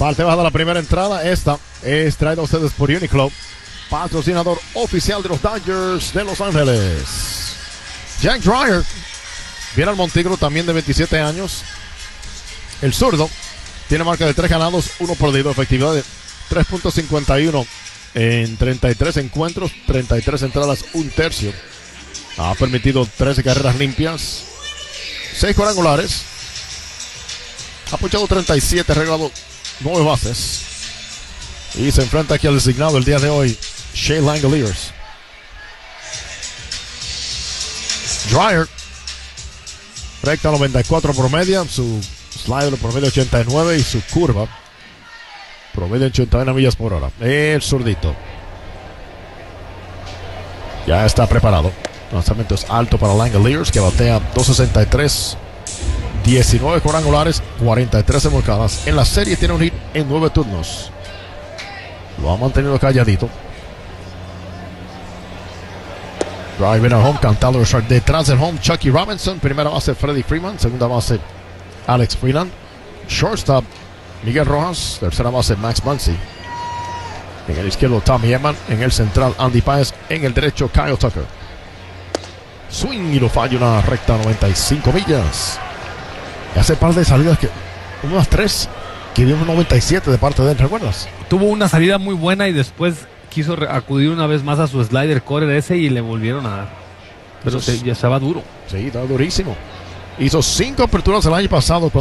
Parte baja de la primera entrada. Esta es traída a ustedes por Uniqlo, patrocinador oficial de los Dodgers de Los Ángeles. Jack Dreyer viene al Montículo, también de 27 años. El zurdo tiene marca de 3 ganados, 1 perdido, efectividad de 3.51 en 33 encuentros, 33 entradas, 1/3. Ha permitido 13 carreras limpias, 6 cuadrangulares. Ha ponchado 37, regalado 9 bases. Y se enfrenta aquí al designado el día de hoy, Shea Langeliers. Dreyer, recta 94 promedio, su slider promedio 89 y su curva promedio 81 millas por hora. El zurdito ya está preparado. Lanzamiento es alto para Langeliers, que batea 263, 19 cuadrangulares, 43 embolcadas. En la serie tiene un hit en 9 turnos. Lo ha mantenido calladito. Driving al home, cantando detrás del home, Chucky Robinson. Primera base, Freddie Freeman. Segunda base, Alex Freeland. Shortstop, Miguel Rojas. Tercera base, Max Muncy. En el izquierdo, Tommy Edman. En el central, Andy Páez. En el derecho, Kyle Tucker. Swing y lo falla, una recta 95 millas. Y hace par de salidas que unas 3 que dio un 97 de parte de él, ¿recuerdas? Tuvo una salida muy buena y después quiso acudir una vez más a su slider core ese y le volvieron a dar. Pero ya estaba duro. Sí, estaba durísimo. Hizo 5 aperturas el año pasado.